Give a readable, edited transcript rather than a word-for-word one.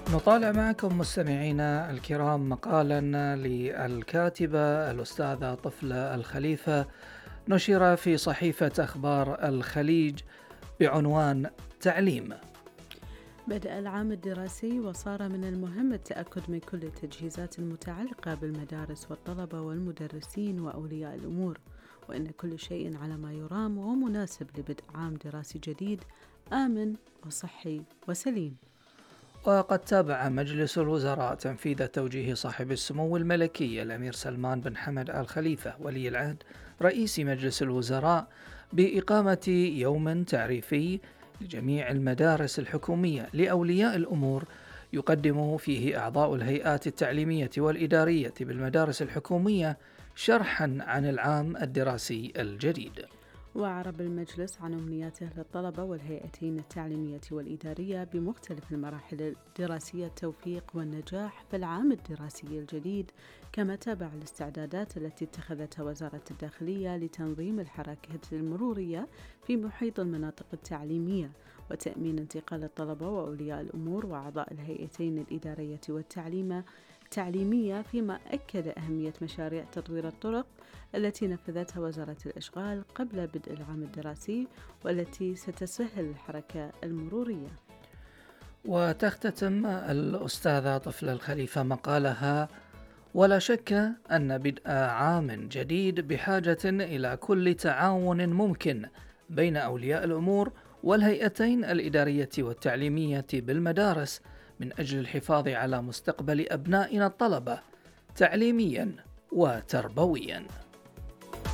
نطالع معكم مستمعينا الكرام مقالا للكاتبة الأستاذة طفلة الخليفة، نشر في صحيفة أخبار الخليج بعنوان تعليم. بدأ العام الدراسي وصار من المهم التأكد من كل التجهيزات المتعلقة بالمدارس والطلبة والمدرسين وأولياء الأمور، وإن كل شيء على ما يرام ومناسب لبدء عام دراسي جديد آمن وصحي وسليم. وقد تابع مجلس الوزراء تنفيذ توجيه صاحب السمو الملكي الأمير سلمان بن حمد آل خليفة ولي العهد رئيس مجلس الوزراء بإقامة يوم تعريفي لجميع المدارس الحكومية لأولياء الأمور، يقدم فيه أعضاء الهيئات التعليمية والإدارية بالمدارس الحكومية شرحا عن العام الدراسي الجديد. وأعرب المجلس عن أمنياته للطلبة والهيئتين التعليمية والإدارية بمختلف المراحل الدراسية التوفيق والنجاح في العام الدراسي الجديد، كما تابع الاستعدادات التي اتخذتها وزارة الداخلية لتنظيم الحركة المرورية في محيط المناطق التعليمية وتأمين انتقال الطلبة وأولياء الأمور وأعضاء الهيئتين الإدارية والتعليمية، فيما أكد أهمية مشاريع تطوير الطرق التي نفذتها وزارة الإشغال قبل بدء العام الدراسي والتي ستسهل الحركة المرورية. وتختتم الأستاذة طفلة الخليفة مقالها: ولا شك أن بدء عام جديد بحاجة إلى كل تعاون ممكن بين أولياء الأمور والهيئتين الإدارية والتعليمية بالمدارس من أجل الحفاظ على مستقبل أبنائنا الطلبة تعليميا وتربويا.